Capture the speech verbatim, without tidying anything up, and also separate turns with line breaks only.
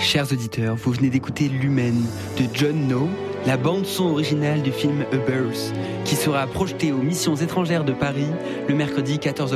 Chers auditeurs, vous venez d'écouter Lumen de John No, la bande-son originale du film A Birth, qui sera projeté aux Missions étrangères de Paris le mercredi quatorze